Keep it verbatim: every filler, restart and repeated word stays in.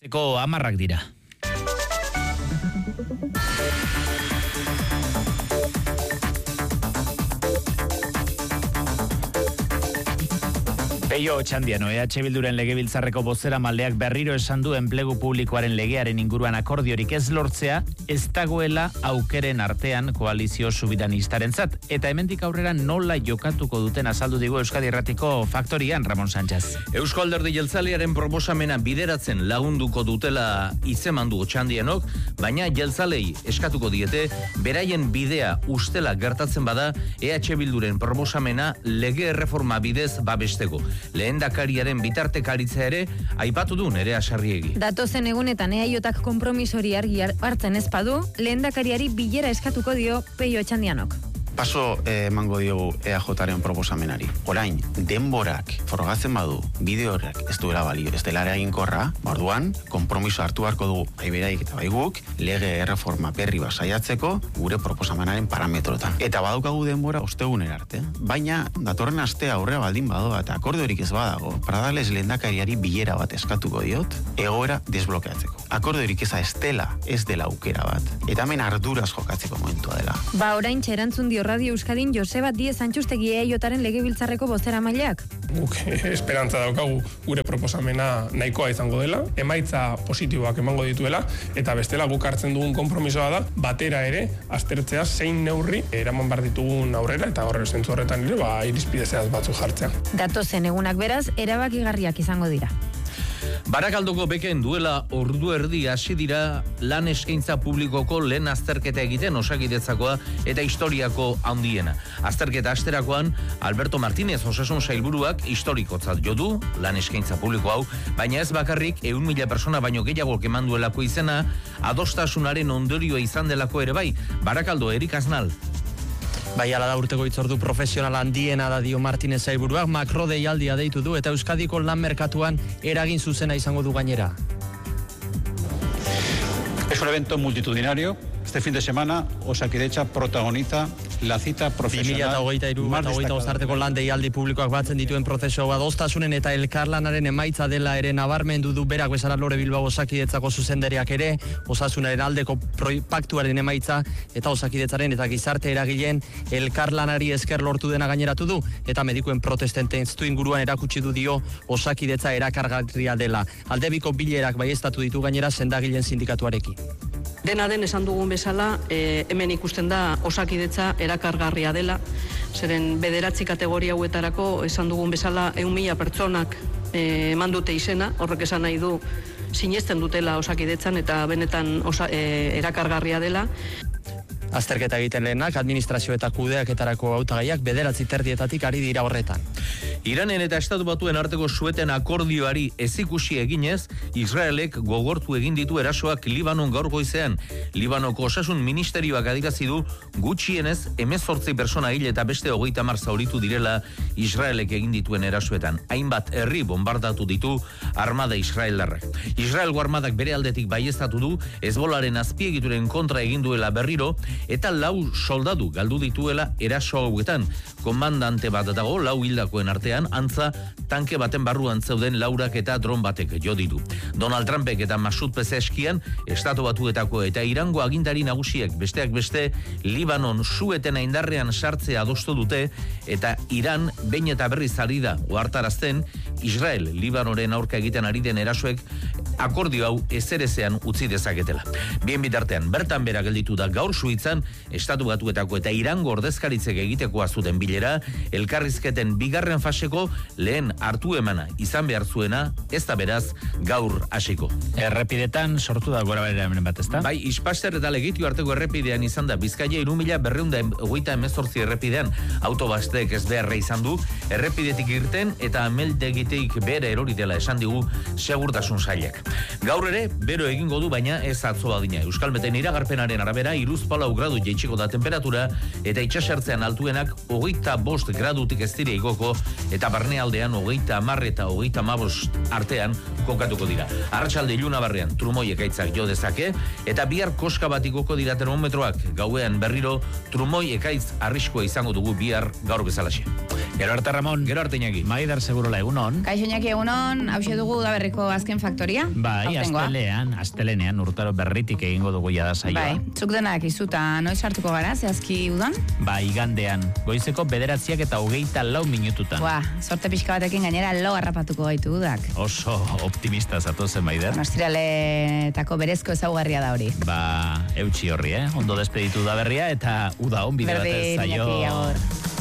Eko amarrak dira. Peio Otxandiano, E H Bilduren legebiltzarreko bozera maldeak berriro esan du enplegu publikoaren legearen inguruan akordiorik ez lortzea, ez dagoela aukeren artean koalizio subiranistarentzat. Eta hemendik aurrera nola jokatuko duten azaldu digu Euskadi Irratiko Faktorian, Ramon Sánchez. Eusko Alderdi Jeltzalearen proposamena bideratzen lagunduko dutela izemandu Otxandianok, baina jeltzalei eskatuko diete, beraien bidea ustela gertatzen bada, E H Bilduren proposamena lege erreforma bidez babesteko. Lehendakariaren bitartekaritza ere aipatu du Nerea Sarriegi. Datozen egunetan eaiotak konpromisori argi hartzen ez badu, lehendakariari bilera eskatuko dio Peio Otxandianok. Paso emango eh, diogu E A Jaren proposamenari. Orain, denborak frogatzen badu, bide horrek ez duela balio, ez dela eraginkorra, orduan, konpromiso hartu beharko dugu, bai beraik eta bai guk, lege erreforma berri bat saiatzeko gure proposamenaren parametrotan. Eta badaukagu denbora ostegunera arte. Baina, datorren astea aurrea baldin badoa eta akordiorik ez badago, Pradales lehendakariari bilera bat eskatuko diot, egoera desblokeatzeko. Akordiorik eza ez dela, ez dela aukera bat. Eta hemen arduraz jokatzeko momentua dela. Ba, orain txerantzun dio Radio Euskadin Joseba Diez Antxustegi eaiotaren legebiltzarreko bozeramaileak. Guk esperantza daukagu gure proposamena nahikoa izango dela, emaitza positiboak emango dituela, eta bestela guk hartzen dugun konpromisoa da, batera ere, aztertzea zein neurri eraman behar ditugun aurrera, eta horre zentzu horretan ere, ba, irizpide zehatz batzuk jartzea. Datozen egunak beraz, erabakigarriak izango dira. Barakaldoko beken duela ordu erdi hasi dira lan eskaintza publikoko lehen azterketa egiten Osakidetzakoa eta historiako handiena. Azterketa asterakoan Alberto Martínez Osasun Sailburuak historikotzat jo du lan eskaintza publiko hau, baina ez bakarrik ehun mila persona baino gehiago eman duelako izena, adostasunaren ondorioa izan delako ere bai. Barakaldo, Erik Aznal. Bai, ala da urteko hitzordu profesional handiena da dio Martínez Sailburuak, makro deialdia deitu du eta Euskadiko lan merkatuan eragin zuzena izango du gainera. Es un evento multitudinario. Este fin de semana Osakidetza protagoniza la cita profesional. bi mila hogeita hiru eta hogeita bost arteko lan deialdi publikoak batzen dituen prozesu adostasunen eta elkarlanaren emaitza dela ere nabarmendu du berak bezala Lore Bilbao Osakidetzako zuzendariak ere, osasunaren aldeko paktuaren emaitza eta Osakidetzaren eta gizarte eragileen elkarlanari esker lortu dena gaineratu du, eta medikuen protesten testu inguruan erakutsi du dio Osakidetza erakargarria dela. Aldebiko bilerak baieztatu ditu gainera sendagileen sindikatuarekin. Dena den esan dugun bezala, e, hemen ikusten da Osakidetza erakargarria dela, zeren bederatzi kategoria hauetarako esan dugun bezala ehun mila pertsonak e, eman dute izena, horrek esan nahi du sinesten dutela Osakidetzan eta benetan osa, e, erakargarria dela. Azterketa egiten lehenak, administrazio eta kudeaketarako hautagaiak bederatzi terdietatik ari dira horretan. Iranen eta Estatu Batuen arteko sueten akordioari ezikusi eginez, Israelek gogortu egin ditu erasoak Libanon gaur goizean. Libanoko osasun ministerioak adierazi du gutxienez hemezortzi persona hil eta beste hogeita hamar zauritu direla Israelek egin dituen erasoetan. Hainbat herri bombardatu ditu armada israeldarrak. Israelgo armadak bere aldetik baieztatu du Hezbolaren azpiegituren kontra egin duela berriro, eta lau soldadu galdu dituela eraso hauetan. Komandante bat dago lau hildakoen artean, antza tanke baten barruan zeuden laurak eta dron batek jo ditu. Donald Trumpek eta Masud Pezeskian, Estatu Batuetako eta Irango agintari nagusiek besteak beste Libanon suetena indarrean sartzea adostu dute, eta Iran behin eta berriz ari da ohartarazten Israel Libanoren aurka egiten ari den erasoek akordio hau ezerezean utzi dezaketela. Bien bitartean, bertan bera gelditu da gaur Suitzan Estatu Batuetako eta Irango ordezkaritzek egitekoa zuten bilera, elkarrizketen bigarren faseko lehen hartu emana izan behar zuena, ez da beraz gaur hasiko. Errepidetan sortu da gora bera hemen bat, ezta? Bai, Ispaster eta Legitio arteko errepidean izan da Bizkaia hiru mila berrehun eta hogeita hemezortzi errepidean autobastek ez beharra izan du, errepidetik irten eta ameldegitik bere erori dela esan digu segurtasun sailek. Gaur ere, bero egingo du, baina ez atzo adina. Euskalmeten iragarpenaren arabera, hiruzpalau gradu jaitsiko da temperatura, eta itsasertzean altuenak hogeita bost gradutik ez dira igoko eta barnealdean hogeita hamar eta hogeita hamabost artean kokatuko dira. Arratsalde iluna barrean trumoi ekaitzak jo dezake, eta bihar koska bat igoko dira termometroak. Gauean berriro trumoi ekaitz arriskua izango dugu bihar gaur bezalaxe. Gero arte Ramon. Gero arte Iñaki. Maidar Segurola egunon. Kaixo Iñaki egunon, hauxe dugu udaberriko azken faktoria. Bai, astelean, astelenean urtaro berritik egingo dugu jada saioa. Bai, zuk denak izuta noiz hartuko gara, zehazki udan? Bai, igandean, goizeko bederatziak eta hogeita lau minututan. Boa, sorte pixka batekin gainera lo harrapatuko gaitu udak. Oso optimista zatozen, Maider. Nostiraletako berezko ezaugarria da hori. Ba, eutxi horri, eh? Ondo despeditu da berria eta uda on bide batez zaio. Berdin, Iñaki, agor.